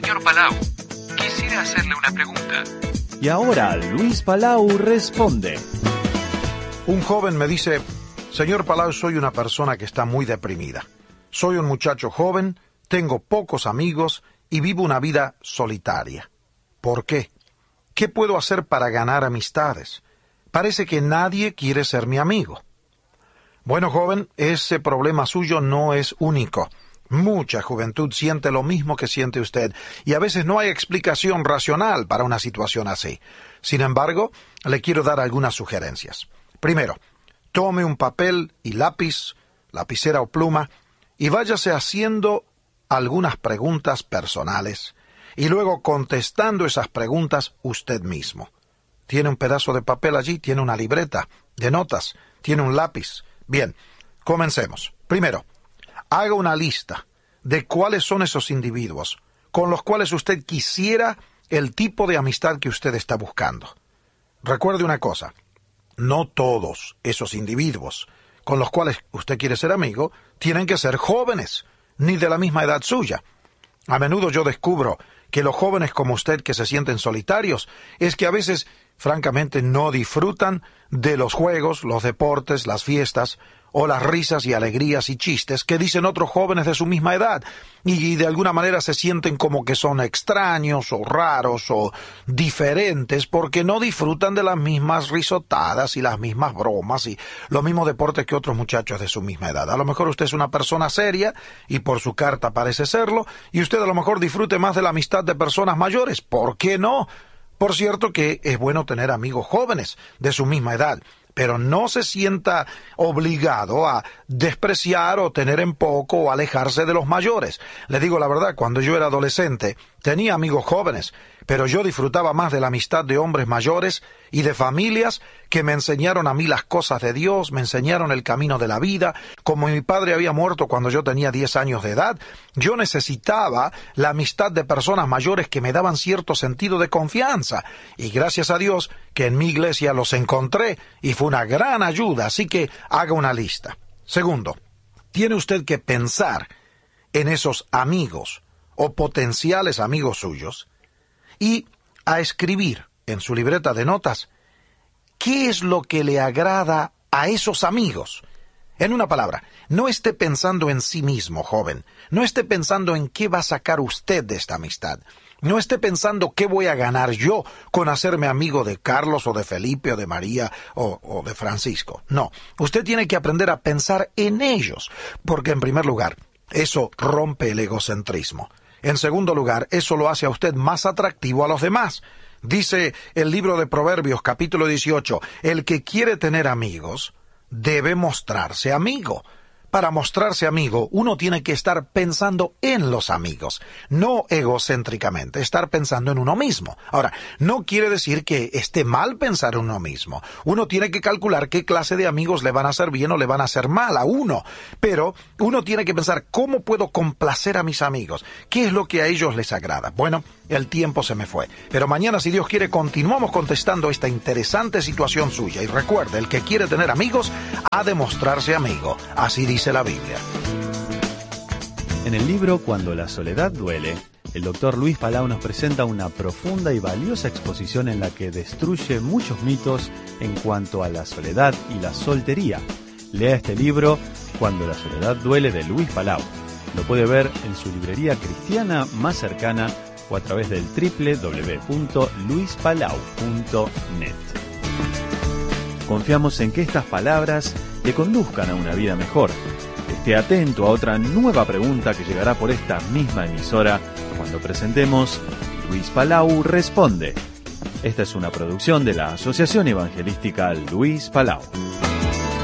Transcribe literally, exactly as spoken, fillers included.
Señor Palau, quisiera hacerle una pregunta. Y ahora Luis Palau responde. Un joven me dice: señor Palau, soy una persona que está muy deprimida. Soy un muchacho joven, tengo pocos amigos y vivo una vida solitaria. ¿Por qué? ¿Qué puedo hacer para ganar amistades? Parece que nadie quiere ser mi amigo. Bueno, joven, ese problema suyo no es único. Mucha juventud siente lo mismo que siente usted, y a veces no hay explicación racional para una situación así. Sin embargo, le quiero dar algunas sugerencias. Primero, tome un papel y lápiz, lapicera o pluma, y váyase haciendo algunas preguntas personales, y luego contestando esas preguntas usted mismo. ¿Tiene un pedazo de papel allí? ¿Tiene una libreta de notas? ¿Tiene un lápiz? Bien, comencemos. Primero, haga una lista de cuáles son esos individuos con los cuales usted quisiera el tipo de amistad que usted está buscando. Recuerde una cosa, no todos esos individuos con los cuales usted quiere ser amigo tienen que ser jóvenes, ni de la misma edad suya. A menudo yo descubro que los jóvenes como usted que se sienten solitarios es que a veces, francamente, no disfrutan de los juegos, los deportes, las fiestas, o las risas y alegrías y chistes que dicen otros jóvenes de su misma edad, y de alguna manera se sienten como que son extraños o raros o diferentes porque no disfrutan de las mismas risotadas y las mismas bromas y los mismos deportes que otros muchachos de su misma edad. A lo mejor usted es una persona seria y por su carta parece serlo, y usted a lo mejor disfrute más de la amistad de personas mayores. ¿Por qué no? Por cierto que es bueno tener amigos jóvenes de su misma edad, pero no se sienta obligado a despreciar o tener en poco o alejarse de los mayores. Le digo la verdad, cuando yo era adolescente tenía amigos jóvenes, pero yo disfrutaba más de la amistad de hombres mayores y de familias que me enseñaron a mí las cosas de Dios, me enseñaron el camino de la vida. Como mi padre había muerto cuando yo tenía diez años de edad, yo necesitaba la amistad de personas mayores que me daban cierto sentido de confianza, y gracias a Dios que en mi iglesia los encontré y fue una gran ayuda, así que haga una lista. Segundo, tiene usted que pensar en esos amigos o potenciales amigos suyos y a escribir en su libreta de notas qué es lo que le agrada a esos amigos. En una palabra, no esté pensando en sí mismo, joven. No esté pensando en qué va a sacar usted de esta amistad. No esté pensando qué voy a ganar yo con hacerme amigo de Carlos o de Felipe o de María o, o de Francisco. No, usted tiene que aprender a pensar en ellos, porque en primer lugar, eso rompe el egocentrismo. En segundo lugar, eso lo hace a usted más atractivo a los demás. Dice el libro de Proverbios, capítulo dieciocho, el que quiere tener amigos debe mostrarse amigo. Para mostrarse amigo, uno tiene que estar pensando en los amigos, no egocéntricamente, estar pensando en uno mismo. Ahora, no quiere decir que esté mal pensar en uno mismo. Uno tiene que calcular qué clase de amigos le van a hacer bien o le van a hacer mal a uno. Pero uno tiene que pensar, ¿cómo puedo complacer a mis amigos? ¿Qué es lo que a ellos les agrada? Bueno, el tiempo se me fue. Pero mañana, si Dios quiere, continuamos contestando esta interesante situación suya. Y recuerde, el que quiere tener amigos ha de mostrarse amigo. Así dice la Biblia. En el libro Cuando la soledad duele, el doctor Luis Palau nos presenta una profunda y valiosa exposición en la que destruye muchos mitos en cuanto a la soledad y la soltería. Lea este libro, Cuando la soledad duele, de Luis Palau. Lo puede ver en su librería cristiana más cercana o a través del doble u doble u doble u punto luis palau punto net. Confiamos en que estas palabras le conduzcan a una vida mejor. Esté atento a otra nueva pregunta que llegará por esta misma emisora cuando presentemos Luis Palau Responde. Esta es una producción de la Asociación Evangelística Luis Palau.